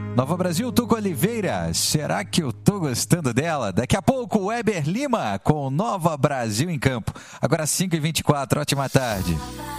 Nova Brasil, Tuco Oliveira, será que eu tô gostando dela? Daqui a pouco, Weber Lima com Nova Brasil em Campo. Agora 5h24, ótima tarde.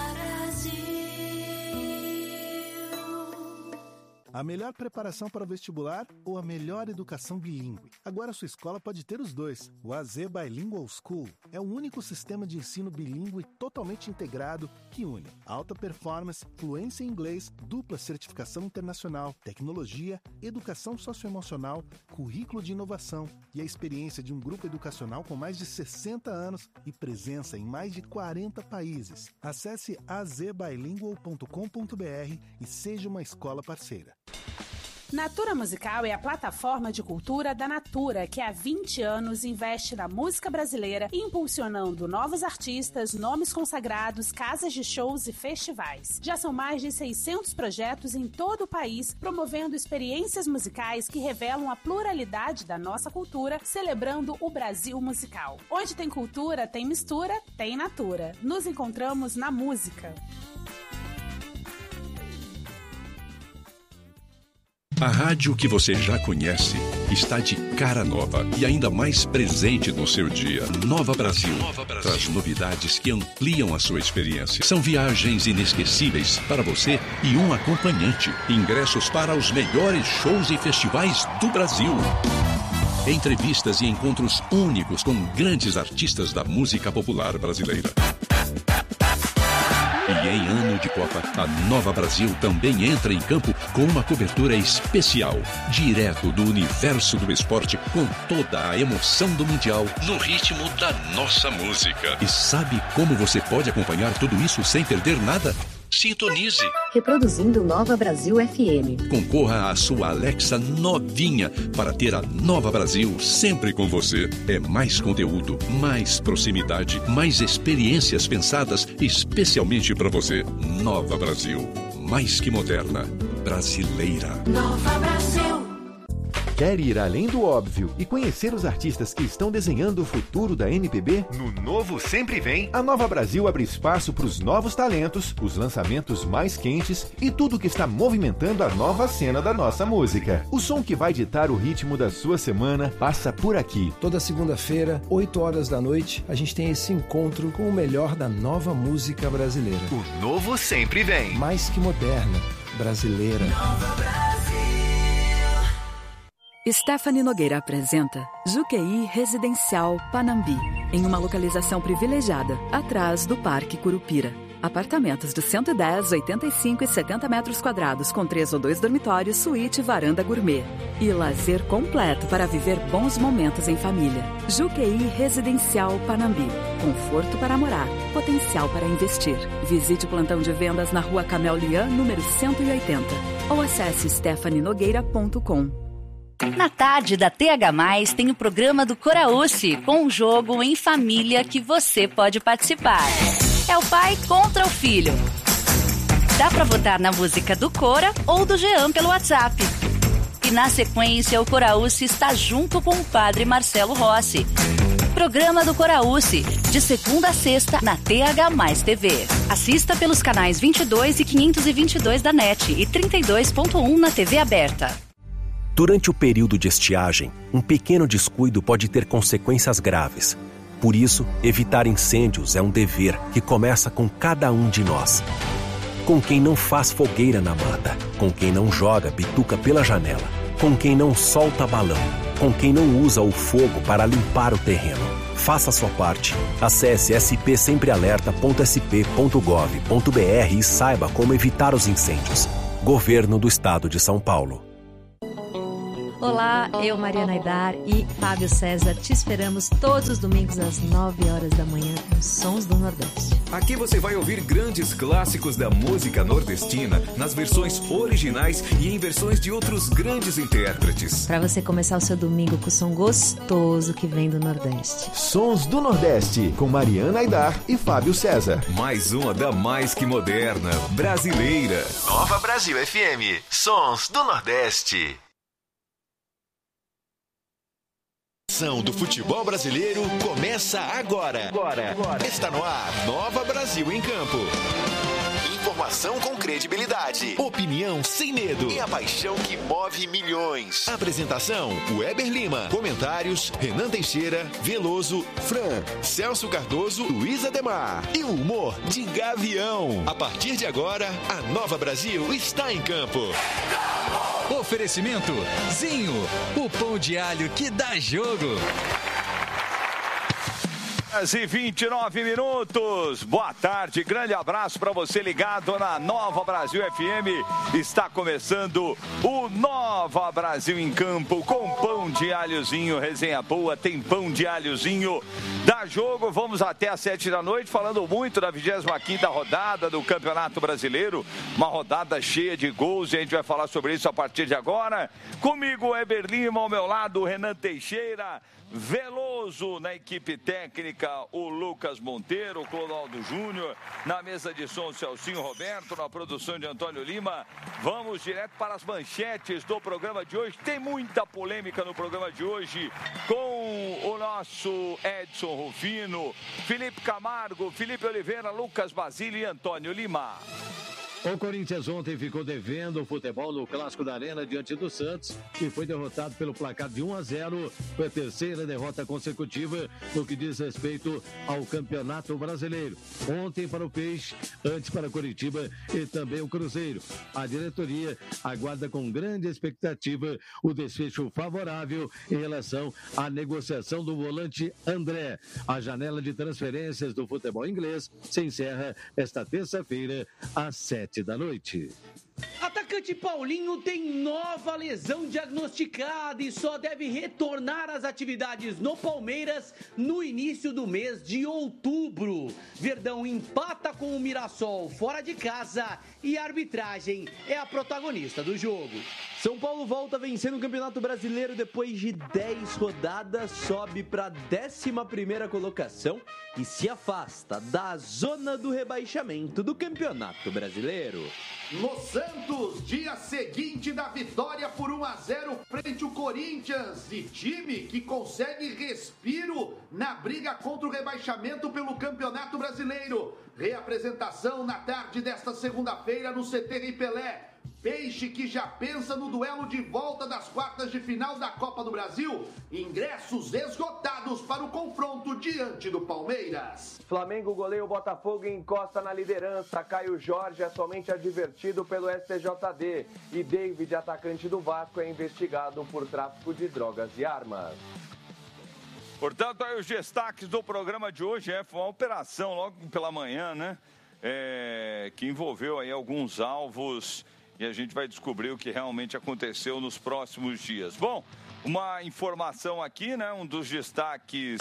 A melhor preparação para o vestibular ou a melhor educação bilíngue? Agora sua escola pode ter os dois. O AZ Bilingual School é o único sistema de ensino bilíngue totalmente integrado que une alta performance, fluência em inglês, dupla certificação internacional, tecnologia, educação socioemocional, currículo de inovação e a experiência de um grupo educacional com mais de 60 anos e presença em mais de 40 países. Acesse azbilingual.com.br e seja uma escola parceira. Natura Musical é a plataforma de cultura da Natura, que há 20 anos investe na música brasileira, impulsionando novos artistas, nomes consagrados, casas de shows e festivais. Já são mais de 600 projetos em todo o país, promovendo experiências musicais que revelam a pluralidade da nossa cultura, celebrando o Brasil musical. Onde tem cultura, tem mistura, tem Natura. Nos encontramos na música. A rádio que você já conhece está de cara nova e ainda mais presente no seu dia. Nova Brasil traz novidades que ampliam a sua experiência. São viagens inesquecíveis para você e um acompanhante. Ingressos para os melhores shows e festivais do Brasil. Entrevistas e encontros únicos com grandes artistas da música popular brasileira. E em ano de Copa, a Nova Brasil também entra em campo com uma cobertura especial, direto do universo do esporte, com toda a emoção do Mundial, no ritmo da nossa música. E sabe como você pode acompanhar tudo isso sem perder nada? Sintonize. Reproduzindo Nova Brasil FM. Concorra à sua Alexa novinha para ter a Nova Brasil sempre com você. É mais conteúdo, mais proximidade, mais experiências pensadas especialmente para você. Nova Brasil, mais que moderna, brasileira. Nova Brasil. Quer ir além do óbvio e conhecer os artistas que estão desenhando o futuro da MPB? No Novo Sempre Vem, a Nova Brasil abre espaço para os novos talentos, os lançamentos mais quentes e tudo que está movimentando a nova cena da nossa música. O som que vai ditar o ritmo da sua semana passa por aqui. Toda segunda-feira, 8 horas da noite, a gente tem esse encontro com o melhor da nova música brasileira. O Novo Sempre Vem. Mais que moderna, brasileira. Nova Brasil. Stephanie Nogueira apresenta Juqueí Residencial Panambi, em uma localização privilegiada, atrás do Parque Curupira. Apartamentos de 110, 85 e 70 metros quadrados, com 3 ou 2 dormitórios, suíte e varanda gourmet. E lazer completo para viver bons momentos em família. Juqueí Residencial Panambi. Conforto para morar, potencial para investir. Visite o plantão de vendas na Rua Camel Lian, número 180. Ou acesse stephanienogueira.com. Na tarde da TH+, tem o programa do Coraúce, com um jogo em família que você pode participar. É o pai contra o filho. Dá pra votar na música do Cora ou do Jean pelo WhatsApp. E na sequência, o Coraúce está junto com o padre Marcelo Rossi. Programa do Coraúce, de segunda a sexta, na TH+ TV. Assista pelos canais 22 e 522 da NET e 32.1 na TV aberta. Durante o período de estiagem, um pequeno descuido pode ter consequências graves. Por isso, evitar incêndios é um dever que começa com cada um de nós. Com quem não faz fogueira na mata, com quem não joga bituca pela janela, com quem não solta balão, com quem não usa o fogo para limpar o terreno. Faça a sua parte. Acesse spsemprealerta.sp.gov.br e saiba como evitar os incêndios. Governo do Estado de São Paulo. Olá, eu, Mariana Aidar e Fábio César, te esperamos todos os domingos às 9 horas da manhã nos Sons do Nordeste. Aqui você vai ouvir grandes clássicos da música nordestina nas versões originais e em versões de outros grandes intérpretes. Para você começar o seu domingo com o som gostoso que vem do Nordeste. Sons do Nordeste, com Mariana Aidar e Fábio César. Mais uma da mais que moderna, brasileira. Nova Brasil FM, Sons do Nordeste. Do futebol brasileiro começa agora. Está no ar, Nova Brasil em Campo. Informação com credibilidade. Opinião sem medo. E a paixão que move milhões. Apresentação: Weber Lima. Comentários: Renan Teixeira, Veloso, Fran, Celso Cardoso, Luiz Ademar. E o humor de Gavião. A partir de agora, a Nova Brasil está em campo. Oferecimento Zinho, o pão de alho que dá jogo. E 29 minutos. Boa tarde, grande abraço para você ligado na Nova Brasil FM. Está começando o Nova Brasil em Campo com pão de alhozinho, resenha boa, tem pão de alhozinho. Dá jogo, vamos até às 7 da noite, falando muito da 25ª rodada do Campeonato Brasileiro. Uma rodada cheia de gols e a gente vai falar sobre isso a partir de agora. Comigo, Weber Lima, ao meu lado, Renan Teixeira. Veloso na equipe técnica, o Lucas Monteiro, o Clodoaldo Júnior, na mesa de som, o Celcinho Roberto, na produção de Antônio Lima. Vamos direto para as manchetes do programa de hoje. Tem muita polêmica no programa de hoje com o nosso Edson Rufino, Felipe Camargo, Felipe Oliveira, Lucas Basílio e Antônio Lima. O Corinthians ontem ficou devendo o futebol no Clássico da Arena diante do Santos e foi derrotado pelo placar de 1-0. Foi a terceira derrota consecutiva no que diz respeito ao Campeonato Brasileiro. Ontem para o Peixe, antes para o Coritiba e também o Cruzeiro. A diretoria aguarda com grande expectativa o desfecho favorável em relação à negociação do volante André. A janela de transferências do futebol inglês se encerra esta terça-feira às 7 da noite. Atacante Paulinho tem nova lesão diagnosticada e só deve retornar às atividades no Palmeiras no início do mês de outubro. Verdão empata com o Mirassol fora de casa e a arbitragem é a protagonista do jogo. São Paulo volta a vencer no Campeonato Brasileiro depois de 10 rodadas, sobe para a 11ª colocação e se afasta da zona do rebaixamento do Campeonato Brasileiro. No Santos, dia seguinte da vitória por 1-0 frente ao Corinthians, e time que consegue respiro na briga contra o rebaixamento pelo Campeonato Brasileiro. Reapresentação na tarde desta segunda-feira no CT Rei Pelé. Peixe que já pensa no duelo de volta das quartas de final da Copa do Brasil. Ingressos esgotados para o confronto diante do Palmeiras. Flamengo goleia o Botafogo e encosta na liderança. Caio Jorge é somente advertido pelo STJD. E David, atacante do Vasco, é investigado por tráfico de drogas e armas. Portanto, aí os destaques do programa de hoje foi uma operação logo pela manhã, né? Que envolveu aí alguns alvos e a gente vai descobrir o que realmente aconteceu nos próximos dias. Bom, uma informação aqui, né? Um dos destaques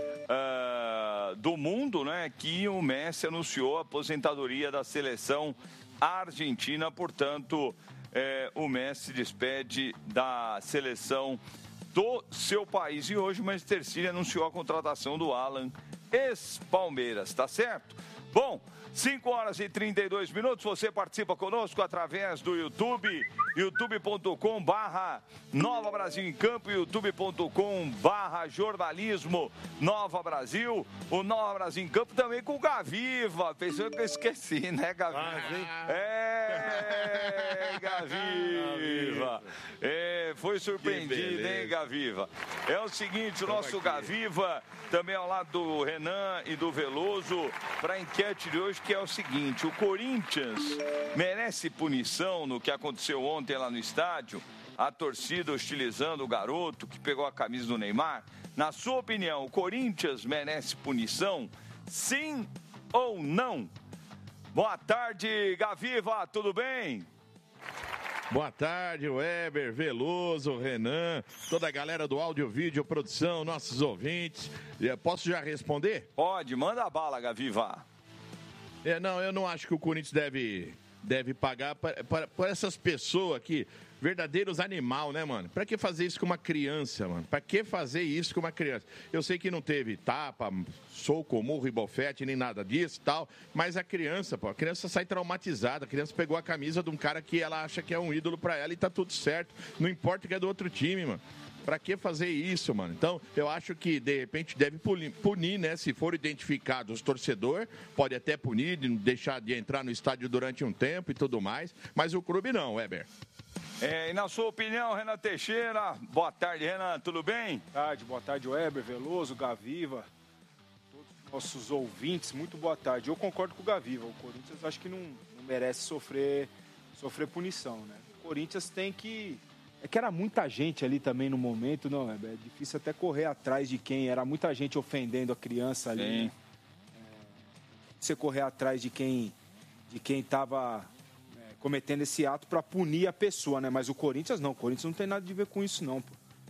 do mundo, né? Que o Messi anunciou a aposentadoria da seleção argentina. Portanto, o Messi despede da seleção do seu país. E hoje o Manchester City anunciou a contratação do Alan, ex-Palmeiras, tá certo? Bom, 5 horas e 32 minutos, você participa conosco através do YouTube, youtube.com/Nova Brasil em Campo, youtube.com/jornalismo Nova Brasil, o Nova Brasil em Campo também com o Gaviva, pensou que eu esqueci, né, Gaviva? Gaviva, foi surpreendido, hein, Gaviva? É o seguinte, o nosso Gaviva, também ao lado do Renan e do Veloso, para a enquete de hoje, que é o seguinte: o Corinthians merece punição no que aconteceu ontem lá no estádio? A torcida hostilizando o garoto que pegou a camisa do Neymar. Na sua opinião, o Corinthians merece punição? Sim ou não? Boa tarde, Gaviva, tudo bem? Boa tarde, Weber, Veloso, Renan, toda a galera do áudio, vídeo, produção, nossos ouvintes. Posso já responder? Pode, manda bala, Gaviva. Não, eu não acho que o Corinthians deve pagar para essas pessoas aqui, verdadeiros animal, né, mano? Pra que fazer isso com uma criança, mano? Pra que fazer isso com uma criança? Eu sei que não teve tapa, soco, murro e bofete, nem nada disso e tal, mas a criança sai traumatizada, a criança pegou a camisa de um cara que ela acha que é um ídolo pra ela e tá tudo certo, não importa que é do outro time, mano. Pra que fazer isso, mano? Então, eu acho que, de repente, deve punir, né? Se for identificado os torcedores, pode até punir, de deixar de entrar no estádio durante um tempo e tudo mais, mas o clube não, Weber. E na sua opinião, Renan Teixeira, boa tarde, Renan, tudo bem? Boa tarde, Weber, Veloso, Gaviva, todos os nossos ouvintes, muito boa tarde. Eu concordo com o Gaviva, o Corinthians acho que não merece sofrer punição, né? O Corinthians tem que... É que era muita gente ali também no momento, não, Weber? É difícil até correr atrás de quem, era muita gente ofendendo a criança ali. Né? Você correr atrás de quem estava... cometendo esse ato para punir a pessoa, né? Mas o Corinthians não tem nada a ver com isso, não, pô.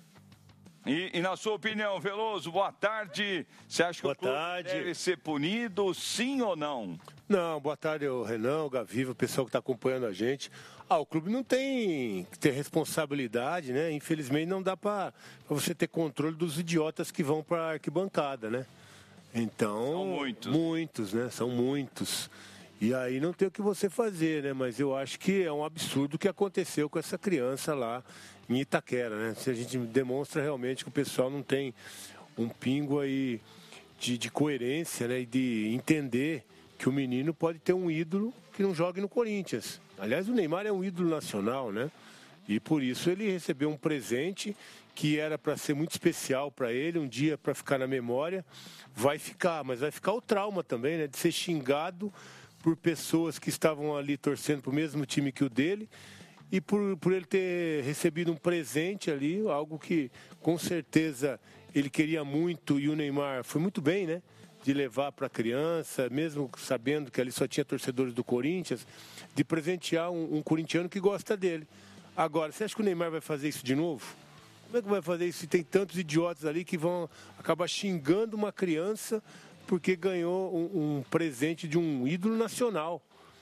E na sua opinião, Veloso, boa tarde. Você acha que o clube deve ser punido, sim ou não? Não, boa tarde, o Renan, o Gaviva, o pessoal que está acompanhando a gente. O clube não tem que ter responsabilidade, né? Infelizmente não dá para você ter controle dos idiotas que vão para a arquibancada, né? Então, são muitos. Muitos, né? São muitos. E aí não tem o que você fazer, né? Mas eu acho que é um absurdo o que aconteceu com essa criança lá em Itaquera, né? Se a gente demonstra realmente que o pessoal não tem um pingo aí de coerência, né? E de entender que o menino pode ter um ídolo que não jogue no Corinthians. Aliás, o Neymar é um ídolo nacional, né? E por isso ele recebeu um presente que era para ser muito especial para ele, um dia para ficar na memória. Vai ficar, mas vai ficar o trauma também, né? De ser xingado por pessoas que estavam ali torcendo para o mesmo time que o dele e por ele ter recebido um presente ali, algo que com certeza ele queria muito e o Neymar foi muito bem, né? De levar para a criança, mesmo sabendo que ali só tinha torcedores do Corinthians, de presentear um corintiano que gosta dele. Agora, você acha que o Neymar vai fazer isso de novo? Como é que vai fazer isso se tem tantos idiotas ali que vão acabar xingando uma criança porque ganhou um presente de um ídolo nacional?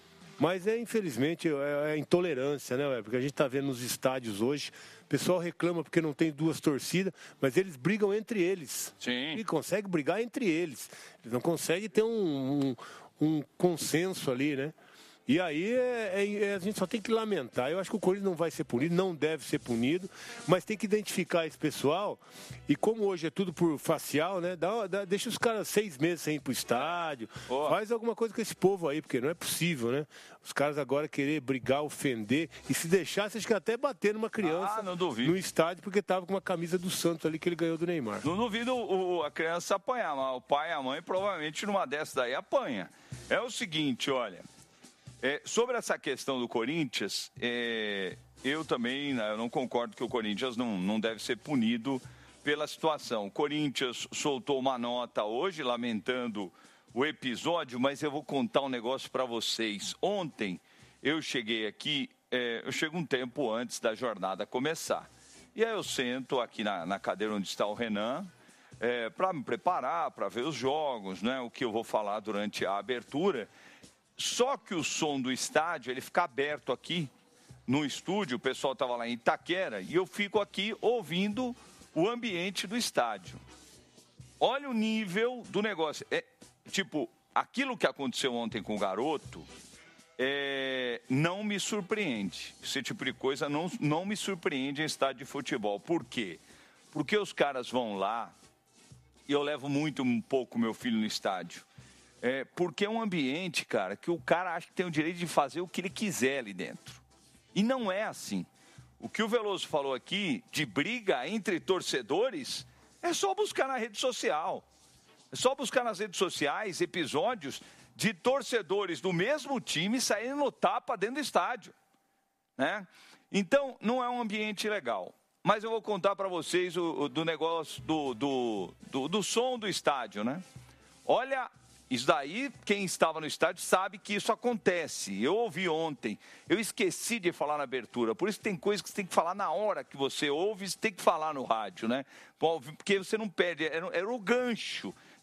Mas infelizmente, é intolerância, né? Porque a gente está vendo nos estádios hoje, o pessoal reclama porque não tem duas torcidas, mas eles brigam entre eles. Sim. E conseguem brigar entre eles. Eles não conseguem ter um consenso ali, né? E aí a gente só tem que lamentar. Eu acho que o Corinthians não vai ser punido, não deve ser punido, mas tem que identificar esse pessoal. E como hoje é tudo por facial, né? Deixa os caras 6 meses sem ir pro estádio. Faz alguma coisa com esse povo aí, porque não é possível, né? Os caras agora querer brigar, ofender. E se deixar, vocês querem até bater numa criança no estádio, porque tava com uma camisa do Santos ali que ele ganhou do Neymar. Não duvido a criança apanhar, mas o pai e a mãe provavelmente numa dessas daí apanha. É o seguinte, olha... sobre essa questão do Corinthians, eu também eu não concordo que o Corinthians não deve ser punido pela situação. O Corinthians soltou uma nota hoje lamentando o episódio, mas eu vou contar um negócio para vocês. Ontem eu cheguei aqui, eu chego um tempo antes da jornada começar. E aí eu sento aqui na cadeira onde está o Renan, para me preparar, para ver os jogos, né, o que eu vou falar durante a abertura. Só que o som do estádio, ele fica aberto aqui no estúdio, o pessoal estava lá em Itaquera, e eu fico aqui ouvindo o ambiente do estádio. Olha o nível do negócio. Aquilo que aconteceu ontem com o garoto, não me surpreende. Esse tipo de coisa não me surpreende em estádio de futebol. Por quê? Porque os caras vão lá, e eu levo um pouco meu filho no estádio. Porque é um ambiente, cara, que o cara acha que tem o direito de fazer o que ele quiser ali dentro. E não é assim. O que o Veloso falou aqui, de briga entre torcedores, é só buscar na rede social. É só buscar nas redes sociais episódios de torcedores do mesmo time saindo no tapa dentro do estádio, né? Então, não é um ambiente legal. Mas eu vou contar para vocês do negócio do som do estádio, né? Olha... Isso daí, quem estava no estádio sabe que isso acontece. Eu ouvi ontem, eu esqueci de falar na abertura. Por isso tem coisas que você tem que falar na hora que você ouve, você tem que falar no rádio, né? Porque você não perde, era o gancho